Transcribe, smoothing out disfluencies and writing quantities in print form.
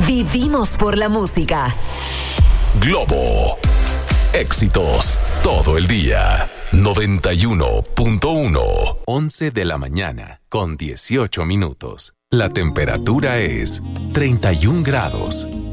Vivimos por la música. Globo. Éxitos todo el día. 91.1. 11 de la mañana con 18 minutos. La temperatura es 31 grados.